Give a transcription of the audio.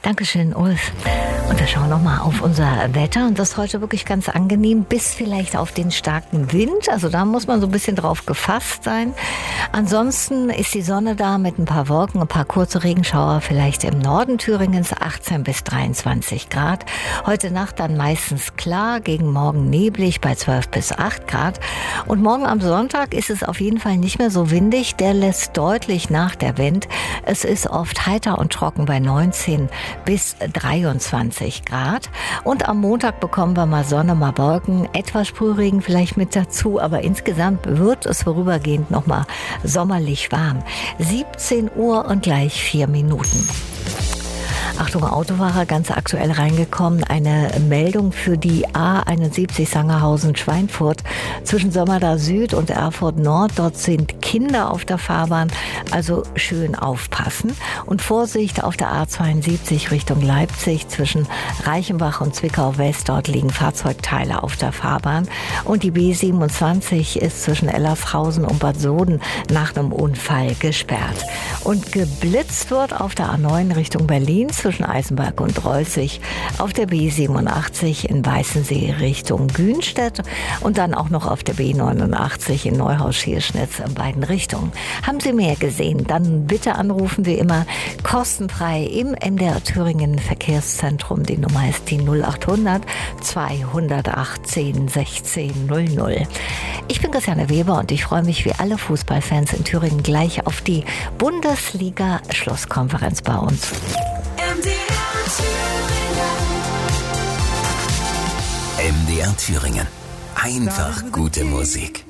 Dankeschön, Ulf. Und wir schauen nochmal auf unser Wetter. Und das ist heute wirklich ganz angenehm, bis vielleicht auf den starken Wind. Also da muss man so ein bisschen drauf gefasst sein. Ansonsten ist die Sonne da mit ein paar Wolken, ein paar kurze Regenschauer, vielleicht im Norden Thüringens, 18 bis 23 Grad. Heute Nacht dann meistens klar, gegen morgen neblig bei 12 bis 8 Grad. Und morgen am Sonntag ist es auf jeden Fall nicht mehr so windig. Der lässt deutlich nach der Wind. Es ist oft heiter und trocken bei 19 bis 23 Grad. Und am Montag bekommen wir mal Sonne, mal Wolken, etwas Sprühregen vielleicht mit dazu, aber insgesamt wird es vorübergehend nochmal sommerlich warm. 17 Uhr und gleich 4 Minuten. Achtung, Autofahrer, ganz aktuell reingekommen. Eine Meldung für die A71 Sangerhausen-Schweinfurt zwischen Sommerda Süd und Erfurt Nord. Dort sind Kinder auf der Fahrbahn, also schön aufpassen. Und Vorsicht auf der A72 Richtung Leipzig zwischen Reichenbach und Zwickau West. Dort liegen Fahrzeugteile auf der Fahrbahn. Und die B27 ist zwischen Ellershausen und Bad Soden nach einem Unfall gesperrt. Und geblitzt wird auf der A9 Richtung Berlin zwischen Eisenberg und Reußig, auf der B87 in Weißensee Richtung Günstedt und dann auch noch auf der B89 in Neuhaus-Schierschnitz in beiden Richtungen. Haben Sie mehr gesehen? Dann bitte anrufen wir immer kostenfrei im MDR Thüringen Verkehrszentrum. Die Nummer ist die 0800 218 16 00. Ich bin Christiane Weber und ich freue mich wie alle Fußballfans in Thüringen gleich auf die Bundesliga-Schlusskonferenz bei uns. MDR Thüringen. Einfach gute Musik.